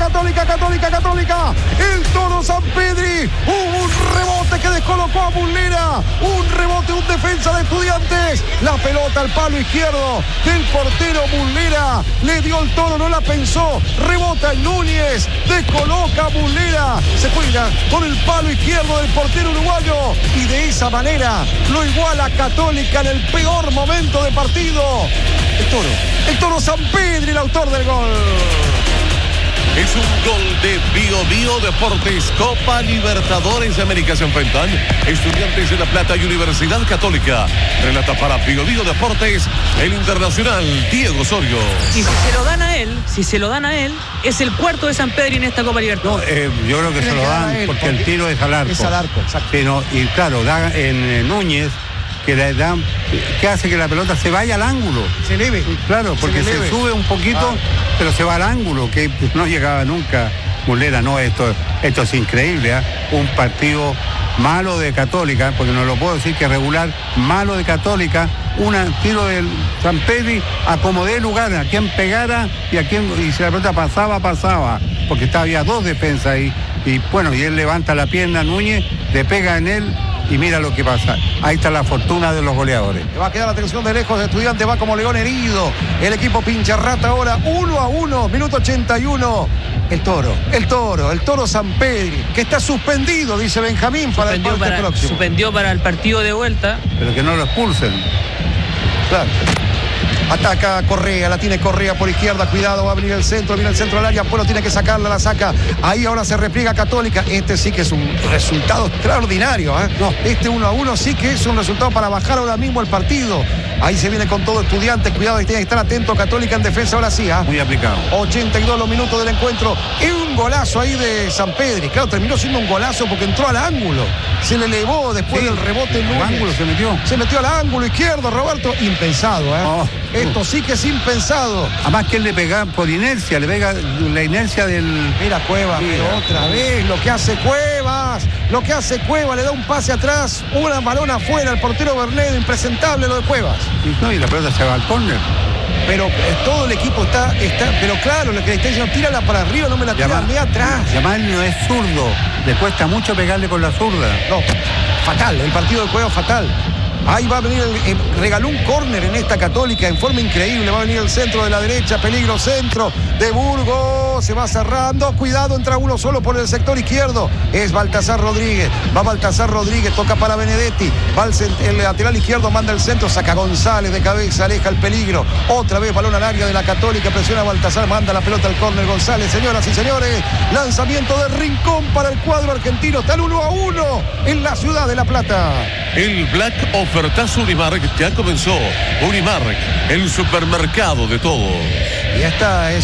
Católica. El Toro Sampedri. Hubo un rebote que descolocó a Muslera. Un rebote, un defensa de Estudiantes. La pelota al palo izquierdo del portero Muslera. Le dio el Toro, no la pensó. Rebota en Núñez. Descoloca a Muslera. Se cuida con el palo izquierdo del portero uruguayo. Y de esa manera lo iguala Católica en el peor momento de partido. El Toro Sampedri, el autor del gol. Es un gol de Bio Deportes, Copa Libertadores de América. Se enfrentan Estudiantes de La Plata y Universidad Católica. Relata para Bio Deportes el internacional Diego Osorio. Y si se lo dan a él, es el cuarto de Sampedri en esta Copa Libertadores. No, yo creo que se lo dan porque el tiro es al arco. Es al arco, exacto. Pero, y claro, da en Núñez, que le dan, que hace que la pelota se vaya al ángulo. Se eleve. Claro, porque se sube un poquito, pero se va al ángulo, que no llegaba nunca Muslera. No, esto es increíble, ¿eh? Un partido malo de Católica, porque no lo puedo decir que regular, malo de Católica, un tiro del Sampedri a como dé lugar, a quien pegara y si la pelota pasaba, porque había dos defensas ahí, y bueno, y él levanta la pierna, Núñez, le pega en él, y mira lo que pasa. Ahí está la fortuna de los goleadores. Le va a quedar la atención de lejos. Estudiante va como león herido. El equipo Pincharrata ahora 1-1, minuto 81. El Toro Sampedri, que está suspendido, dice Benjamín, para el partido próximo. Suspendió para el partido de vuelta. Pero que no lo expulsen. Claro. Ataca Correa, la tiene Correa por izquierda, cuidado, va a venir el centro, viene el centro del área, Pueblo tiene que sacarla, la saca, ahí ahora se repliega Católica. Este sí que es un resultado extraordinario, ¿eh? No, este 1-1 sí que es un resultado para bajar ahora mismo el partido. Ahí se viene con todo Estudiantes, cuidado, tiene que estar atento Católica en defensa ahora sí, ¿eh? Muy aplicado. 82 los minutos del encuentro, y un golazo ahí de Sampedri, claro, terminó siendo un golazo porque entró al ángulo, se le elevó después del rebote en el ángulo se metió al ángulo izquierdo, Roberto, impensado, ¿eh? Oh. Esto sí que es impensado. Además que él le pega por inercia, le pega la inercia del... Mira Cuevas, pero otra vez lo que hace Cuevas, le da un pase atrás, una balón afuera, el portero Bernedo, impresentable lo de Cuevas. Y la pelota se va al córner. Pero todo el equipo está, pero claro, lo que le está diciendo, tírala para arriba, no me la tiras, me atrás. Y además no es zurdo, le cuesta mucho pegarle con la zurda. No, fatal, el partido de Cuevas fatal. Ahí va a venir, regaló un córner en esta Católica en forma increíble. Va a venir el centro de la derecha, peligro centro de Burgos. Se va cerrando, cuidado, entra uno solo por el sector izquierdo. Es Baltasar Rodríguez. Va Baltasar Rodríguez, toca para Benedetti. Va el lateral izquierdo, manda el centro, saca González de cabeza, aleja el peligro. Otra vez balón al área de la Católica, presiona a Baltasar, manda la pelota al córner González. Señoras y señores, lanzamiento de Rincón para el cuadro argentino. Está el 1-1 en la ciudad de La Plata. El Black Ofertazo Unimark ya comenzó. Unimark, el supermercado de todos. Y esta es